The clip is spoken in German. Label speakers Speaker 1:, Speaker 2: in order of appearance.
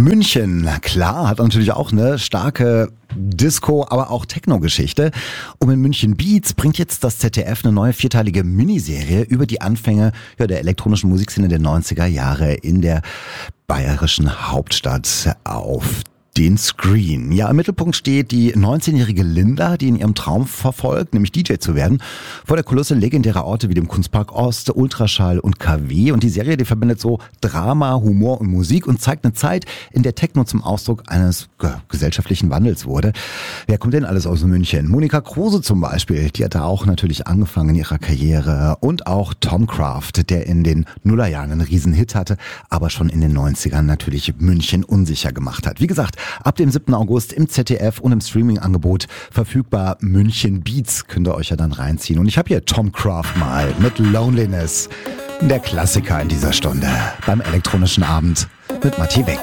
Speaker 1: München, klar, hat natürlich auch eine starke Disco, aber auch Techno-Geschichte. Und in München Beats bringt jetzt das ZDF eine neue 4-teilige Miniserie über die Anfänge der elektronischen Musikszene der 90er Jahre in der bayerischen Hauptstadt auf den Screen. Ja, im Mittelpunkt steht die 19-jährige Linda, die in ihrem Traum verfolgt, nämlich DJ zu werden, vor der Kulisse legendärer Orte wie dem Kunstpark Ost, Ultraschall und KW. Und die Serie, die verbindet so Drama, Humor und Musik und zeigt eine Zeit, in der Techno zum Ausdruck eines gesellschaftlichen Wandels wurde. Wer kommt denn alles aus München? Monika Kruse zum Beispiel, die hat da auch natürlich angefangen in ihrer Karriere. Und auch Tom Kraft, der in den Nullerjahren einen Riesenhit hatte, aber schon in den 90ern natürlich München unsicher gemacht hat. Wie gesagt, ab dem 7. August im ZDF und im Streaming-Angebot verfügbar München Beats. Könnt ihr euch ja dann reinziehen. Und ich habe hier Tom Kraft mal mit Loneliness. Der Klassiker in dieser Stunde beim elektronischen Abend mit Matti Weck.